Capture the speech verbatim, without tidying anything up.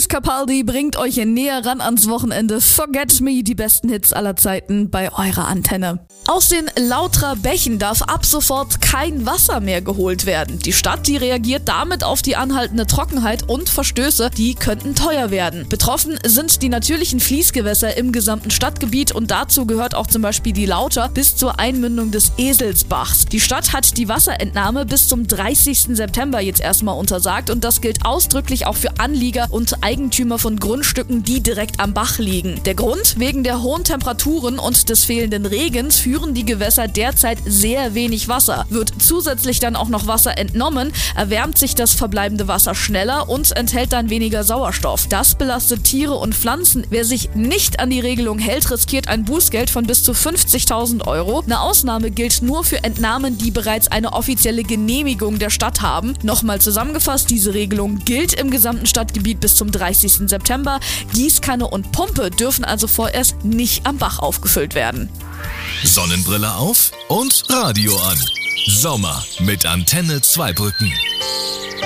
Wish Capaldi bringt euch näher ran ans Wochenende. Forget Me, die besten Hits aller Zeiten bei eurer Antenne. Aus den Lauterer Bächen darf ab sofort kein Wasser mehr geholt werden. Die Stadt, die reagiert damit auf die anhaltende Trockenheit und Verstöße, die könnten teuer werden. Betroffen sind die natürlichen Fließgewässer im gesamten Stadtgebiet und dazu gehört auch zum Beispiel die Lauter bis zur Einmündung des Eselsbachs. Die Stadt hat die Wasserentnahme bis zum dreißigsten September jetzt erstmal untersagt und das gilt ausdrücklich auch für Anlieger und Eigentümer von Grundstücken, die direkt am Bach liegen. Der Grund? Wegen der hohen Temperaturen und des fehlenden Regens führen die Gewässer derzeit sehr wenig Wasser. Wird zusätzlich dann auch noch Wasser entnommen, erwärmt sich das verbleibende Wasser schneller und enthält dann weniger Sauerstoff. Das belastet Tiere und Pflanzen. Wer sich nicht an die Regelung hält, riskiert ein Bußgeld von bis zu fünfzigtausend Euro. Eine Ausnahme gilt nur für Entnahmen, die bereits eine offizielle Genehmigung der Stadt haben. Nochmal zusammengefasst, diese Regelung gilt im gesamten Stadtgebiet bis zum dreißigsten September. Gießkanne und Pumpe dürfen also vorerst nicht am Bach aufgefüllt werden. Sonnenbrille auf und Radio an. Sommer mit Antenne Zweibrücken.